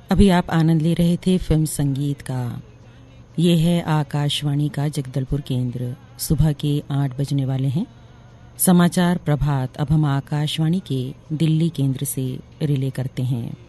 अभी आप आनंद ले रहे थे फिल्म संगीत का। ये है आकाशवाणी का जगदलपुर केंद्र। सुबह के 8 बजने वाले हैं। समाचार प्रभात अब हम आकाशवाणी के दिल्ली केंद्र से रिले करते हैं।